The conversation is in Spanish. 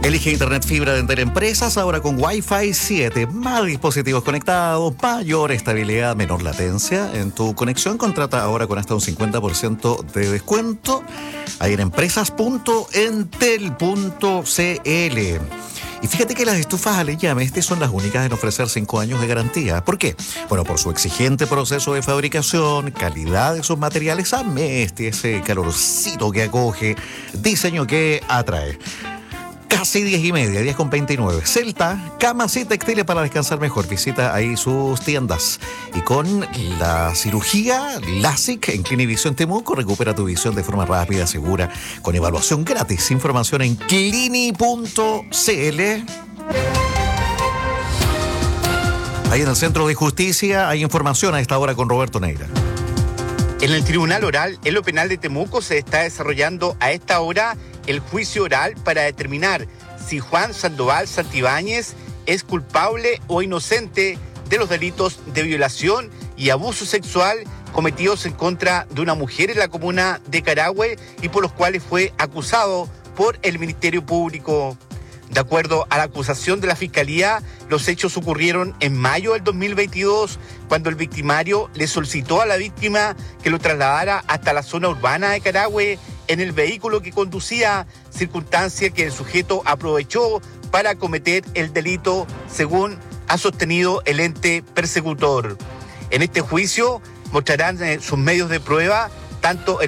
Elige Internet Fibra de Entel Empresas, ahora con Wi-Fi 7. Más dispositivos conectados, mayor estabilidad, menor latencia en tu conexión. Contrata ahora con hasta un 50% de descuento. Ahí en empresas.entel.cl. Y fíjate que las estufas a leña Amesti son las únicas en ofrecer 5 años de garantía. ¿Por qué? Bueno, por su exigente proceso de fabricación, calidad de sus materiales, Amesti, ese calorcito que acoge, diseño que atrae. Casi 10:30, 10:29. Celta, camas y textiles para descansar mejor. Visita ahí sus tiendas. Y con la cirugía LASIK en Clinivision Temuco, recupera tu visión de forma rápida, segura, con evaluación gratis. Información en clini.cl. Ahí en el Centro de Justicia hay información a esta hora con Roberto Neira. En el Tribunal Oral, en lo penal de Temuco, se está desarrollando a esta hora el juicio oral para determinar si Juan Sandoval Santibáñez es culpable o inocente de los delitos de violación y abuso sexual cometidos en contra de una mujer en la comuna de Carahue y por los cuales fue acusado por el Ministerio Público. De acuerdo a la acusación de la Fiscalía, los hechos ocurrieron en mayo del 2022, cuando el victimario le solicitó a la víctima que lo trasladara hasta la zona urbana de Carahue en el vehículo que conducía, circunstancia que el sujeto aprovechó para cometer el delito, según ha sostenido el ente persecutor. En este juicio mostrarán sus medios de prueba tanto el